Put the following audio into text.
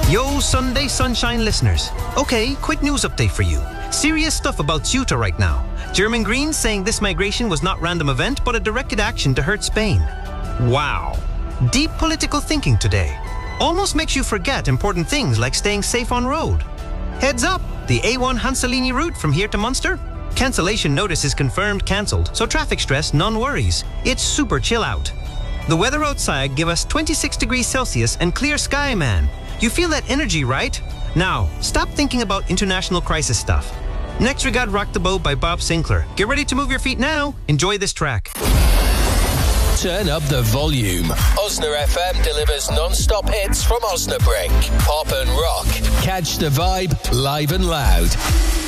Yo, Sunday Sunshine listeners. Okay, quick news update for you. Serious stuff about Ceuta right now. German Greens saying this migration was not random event, but a directed action to hurt Spain. Wow. Deep political thinking today. Almost makes you forget important things like staying safe on road. Heads up, the A1 Hansalini route from here to Munster? Cancellation notice is confirmed cancelled, so traffic stress, none worries. It's super chill out. The weather outside give us 26 degrees Celsius and clear sky, man. You feel that energy, right? Now, stop thinking about international crisis stuff. Next we got Rock the Boat by Bob Sinclair. Get ready to move your feet now. Enjoy this track. Turn up the volume. Osna FM delivers non-stop hits from Osnabrück. Pop and rock. Catch the vibe live and loud.